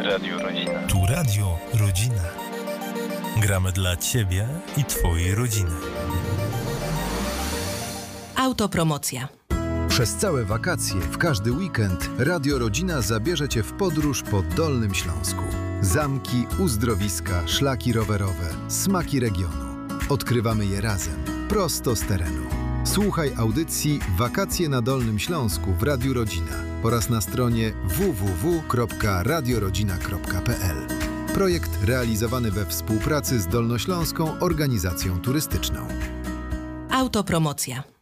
Radio Rodzina. Tu Radio Rodzina. Gramy dla Ciebie i Twojej rodziny. Autopromocja. Przez całe wakacje, w każdy weekend Radio Rodzina zabierze Cię w podróż po Dolnym Śląsku. Zamki, uzdrowiska, szlaki rowerowe, smaki regionu. Odkrywamy je razem, prosto z terenu. Słuchaj audycji Wakacje na Dolnym Śląsku w Radiu Rodzina oraz na stronie www.radiorodzina.pl. Projekt realizowany we współpracy z Dolnośląską Organizacją Turystyczną. Autopromocja.